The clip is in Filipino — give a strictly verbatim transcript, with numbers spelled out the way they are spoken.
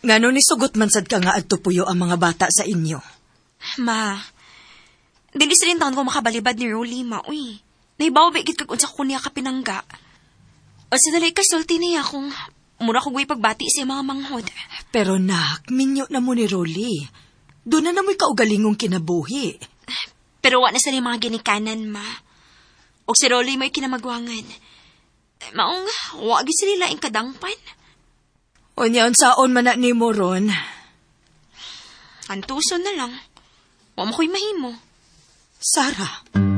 Ngano ni sugot man sad ka nga adto puyo ang mga bata sa inyo? Ma, dili sa rin taon ko makabalibad ni Rolly, ma, uy. Naibaw bigit kag unsa ko niya kapinangga. O sa dali kasulti niya kung mura ko gawin pagbati sa mga manghod. Pero nak, minyo na mo ni Rolly. Doon na namoy kaugalingong kinabuhi. Pero wa na sa mga ginikanan, ma. O si Rolly may kinamagwangan. Maong, wa gi sila laing kadangpan. O niya, unsaon man na ni mo ron? Antuson na lang. Wa mo ko'y mahimo. Sarah.